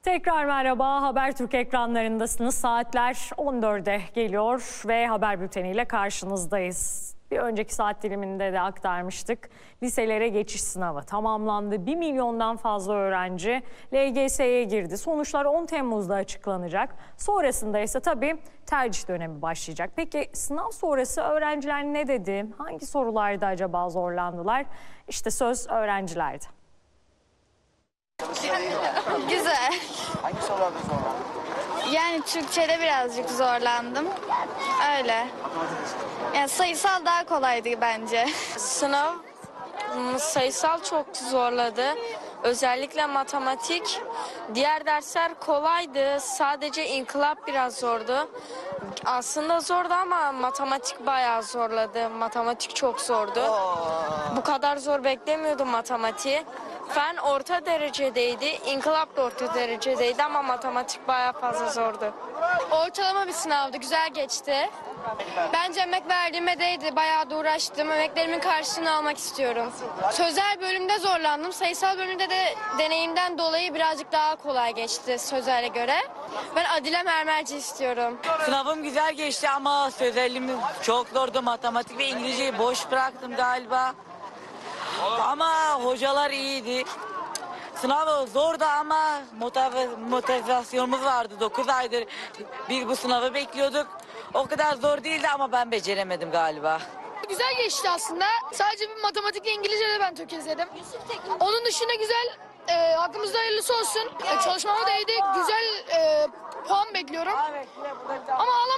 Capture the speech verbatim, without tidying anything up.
Tekrar merhaba, Habertürk ekranlarındasınız. Saatler on dörde geliyor ve haber bülteniyle karşınızdayız. Bir önceki saat diliminde de aktarmıştık. Liselere geçiş sınavı tamamlandı. bir milyondan fazla öğrenci L G S'ye girdi. Sonuçlar on Temmuz'da açıklanacak. Sonrasında ise tabii tercih dönemi başlayacak. Peki sınav sonrası öğrenciler ne dedi? Hangi sorularda acaba zorlandılar? İşte söz öğrencilerde. Güzel. Hangi sorularda zorlandın? Yani Türkçe'de birazcık zorlandım. Öyle. Yani sayısal daha kolaydı bence. Sınav m, sayısal çok zorladı. Özellikle matematik. Diğer dersler kolaydı. Sadece inkılap biraz zordu. Aslında zordu ama matematik bayağı zorladı. Matematik çok zordu. Bu kadar zor beklemiyordum matematiği. Fen orta derecedeydi, inkılap da orta derecedeydi ama matematik bayağı fazla zordu. Ortalama bir sınavdı, güzel geçti. Bence emek verdiğime değdi, bayağı da uğraştım. Emeklerimin karşılığını almak istiyorum. Sözel bölümde zorlandım, sayısal bölümde de deneyimden dolayı birazcık daha kolay geçti sözele göre. Ben Adile Mermerci istiyorum. Sınavım güzel geçti ama sözelim çok zordu. Matematik ve İngilizceyi boş bıraktım galiba. Ama hocalar iyiydi. Sınav zordu ama motiv- motivasyonumuz vardı. dokuz aydır biz bu sınavı bekliyorduk. O kadar zor değildi ama ben beceremedim galiba. Güzel geçti aslında. Sadece bir matematikle İngilizce'de ben tökezledim. Onun dışında güzel, e, hakkımızda hayırlısı olsun. E, çalışmama değdi, güzel e, puan bekliyorum. Ama